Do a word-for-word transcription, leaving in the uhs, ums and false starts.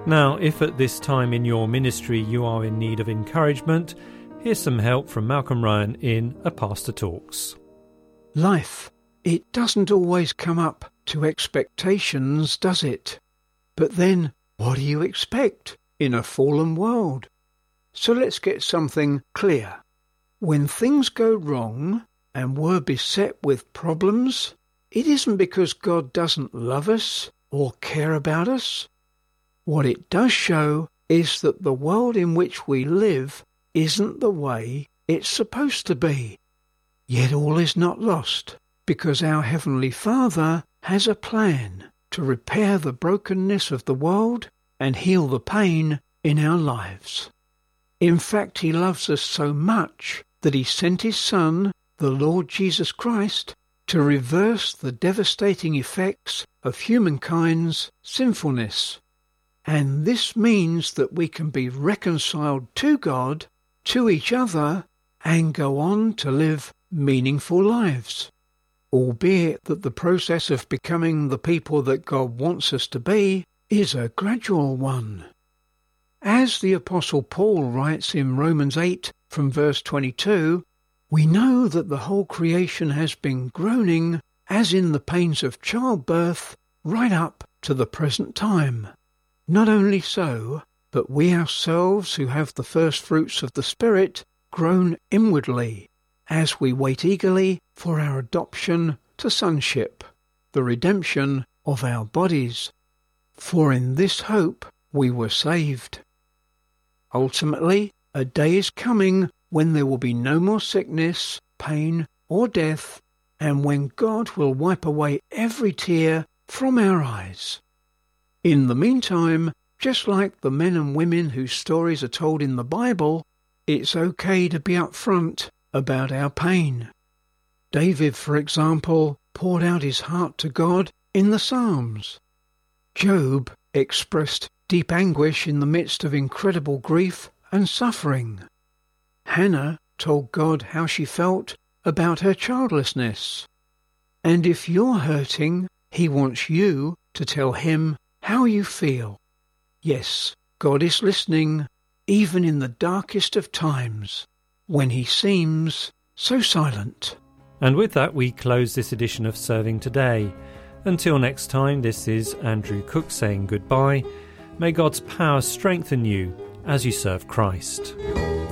Now, if at this time in your ministry you are in need of encouragement, here's some help from Malcolm Ryan in A Pastor Talks. Life, it doesn't always come up to expectations, does it? But then, what do you expect in a fallen world? So let's get something clear. When things go wrong and we're beset with problems, it isn't because God doesn't love us or care about us. What it does show is that the world in which we live isn't the way it's supposed to be. Yet all is not lost, because our Heavenly Father has a plan to repair the brokenness of the world and heal the pain in our lives. In fact, He loves us so much that He sent His Son, the Lord Jesus Christ, to reverse the devastating effects of humankind's sinfulness. And this means that we can be reconciled to God, to each other, and go on to live meaningful lives. Albeit that the process of becoming the people that God wants us to be is a gradual one. As the Apostle Paul writes in Romans eight from verse twenty-two, we know that the whole creation has been groaning as in the pains of childbirth right up to the present time. Not only so, but we ourselves who have the first fruits of the Spirit groan inwardly as we wait eagerly for our adoption to sonship, the redemption of our bodies. For in this hope we were saved. Ultimately, a day is coming when there will be no more sickness, pain, or death, and when God will wipe away every tear from our eyes. In the meantime, just like the men and women whose stories are told in the Bible, it's okay to be upfront about our pain. David, for example, poured out his heart to God in the Psalms. Job expressed deep anguish in the midst of incredible grief and suffering. Hannah told God how she felt about her childlessness. And if you're hurting, He wants you to tell Him how you feel. Yes, God is listening, even in the darkest of times, when He seems so silent. And with that, we close this edition of Serving Today. Until next time, this is Andrew Cook saying goodbye. May God's power strengthen you as you serve Christ.